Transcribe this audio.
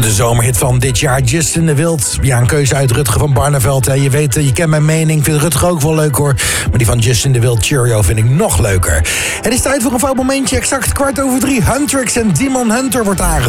De zomerhit van dit jaar, Justin de Wild. Ja, een keuze uit Rutger van Barneveld. Je weet, je kent mijn mening. Ik vind Rutger ook wel leuk hoor. Maar die van Justin de Wild, Cheerio, vind ik nog leuker. Het is tijd voor een fout momentje. Exact 2:15. Huntrix en Demon Hunter wordt aangevoerd.